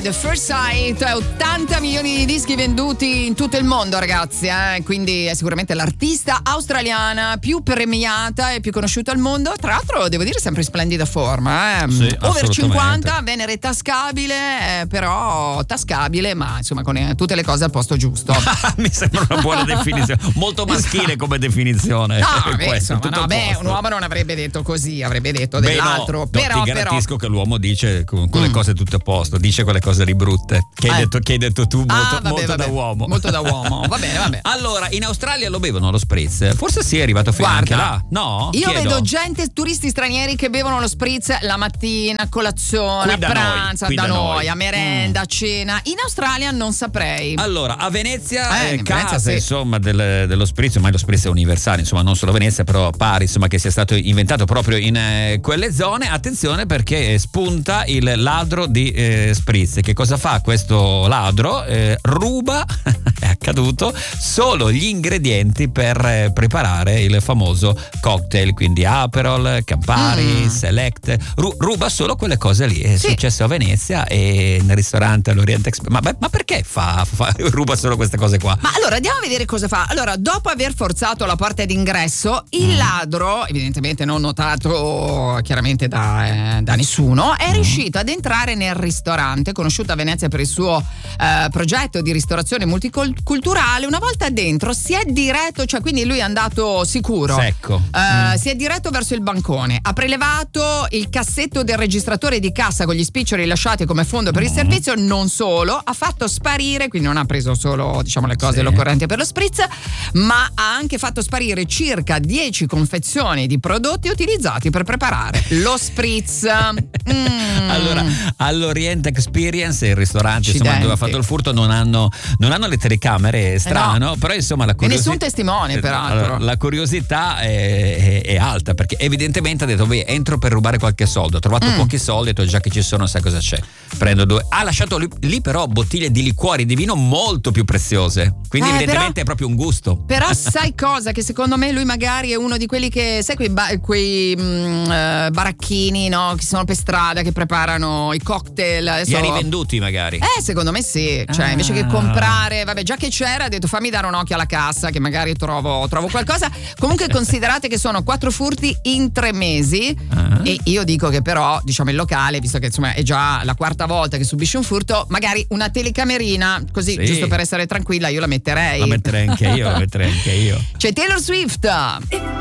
Love at First Sight, 80 milioni di dischi venduti in tutto il mondo, ragazzi, quindi è sicuramente l'artista australiana più premiata e più conosciuta al mondo. Tra l'altro devo dire sempre in splendida forma, Sì, over 50, Venere tascabile, però tascabile, ma insomma con tutte le cose al posto giusto. Mi sembra una buona definizione, molto maschile come definizione. Un uomo non avrebbe detto così, avrebbe detto dell'altro. No, ti garantisco che l'uomo dice con le cose tutte a posto, dice quelle cose lì brutte che hai detto tu, molto da uomo. Molto da uomo. Va bene. Allora, in Australia lo bevono lo spritz? Forse sì, è arrivato fino anche là. No? Io Chiedo. vedo turisti stranieri che bevono lo spritz la mattina, a colazione, a pranzo, da noi, a merenda, a cena. In Australia non saprei. Allora, a Venezia Venezia, sì. insomma dello spritz, ormai lo spritz è universale, insomma non solo a Venezia, però pare insomma che sia stato inventato proprio in quelle zone. Attenzione perché spunta il ladro di spritz. Che cosa fa questo ladro? Ruba, è accaduto, solo gli ingredienti per preparare il famoso cocktail, quindi Aperol, Campari, Select. Ruba solo quelle cose lì. È successo a Venezia e nel ristorante all'Orient Express. Ma perché ruba solo queste cose qua? Ma allora andiamo a vedere cosa fa. Allora, dopo aver forzato la porta d'ingresso, il ladro, evidentemente non notato chiaramente da nessuno, è riuscito ad entrare nel ristorante, conosciuto a Venezia per il suo progetto di ristorazione multiculturale. Una volta dentro si è diretto, cioè quindi lui è andato sicuro, secco, si è diretto verso il bancone, ha prelevato il cassetto del registratore di cassa con gli spiccioli lasciati come fondo per il servizio. Non solo, ha fatto sparire, quindi non ha preso solo le cose l'occorrente per lo spritz, ma ha anche fatto sparire circa 10 confezioni di prodotti utilizzati per preparare lo spritz. Allora, all'Orient Experience, il ristorante insomma, dove ha fatto il furto, non hanno le telecamere, è strano, no. Però insomma la curiosità, e nessun testimone peraltro. Allora, la curiosità è alta, perché evidentemente ha detto entro per rubare qualche soldo, ho trovato pochi soldi, ho detto già che ci sono, sai cosa c'è, prendo due. Ha lasciato lì però bottiglie di liquori di vino molto più preziose, quindi evidentemente è proprio un gusto. Però sai cosa? Che secondo me lui magari è uno di quelli che, sai, quei baracchini, no, che sono per strada, che preparano i cocktail. Li ha rivenduti magari? Secondo me sì, cioè invece che comprare, già che c'era, ha detto fammi dare un occhio alla cassa che magari trovo qualcosa. Comunque considerate che sono 4 furti in 3 mesi e io dico che però il locale, visto che insomma è già la quarta volta che subisce un furto, magari una telecamerina così, giusto per essere tranquilla, io la metterei. La metterei anche io. C'è Taylor Swift.